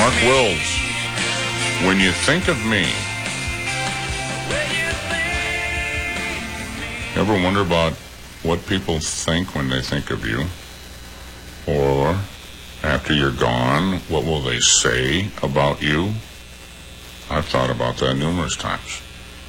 Mark Wills, When You Think of Me. You ever wonder about what people think when they think of you? Or after you're gone, what will they say about you? I've thought about that numerous times.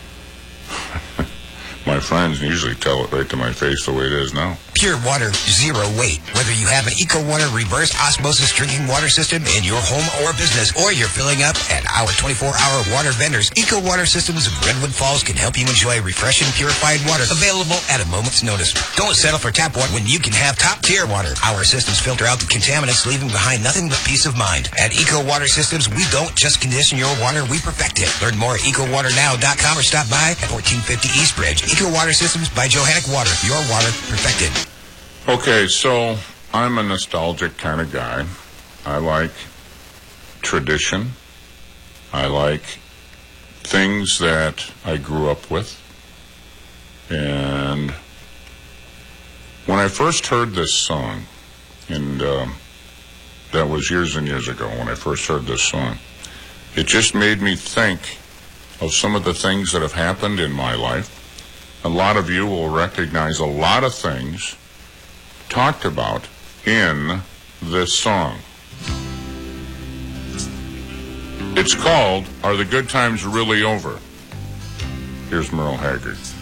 My friends usually tell it right to my face the way it is now. Pure water, zero weight. Whether you have an EcoWater reverse osmosis drinking water system in your home or business, or you're filling up at our 24-hour water vendors, EcoWater Systems of Redwood Falls can help you enjoy refreshing, purified water available at a moment's notice. Don't settle for tap water when you can have top-tier water. Our systems filter out the contaminants, leaving behind nothing but peace of mind. At EcoWater Systems, we don't just condition your water, we perfect it. Learn more at EcoWaterNow.com or stop by at 1450 East Bridge. EcoWater Systems by Johannic Water. Your water perfected. Okay, so I'm a nostalgic kind of guy. I like tradition. I like things that I grew up with. And when I first heard this song, and that was years and years ago when I first heard this song, it just made me think of some of the things that have happened in my life. A lot of you will recognize a lot of things talked about in this song. It's called, Are the Good Times Really Over? Here's Merle Haggard.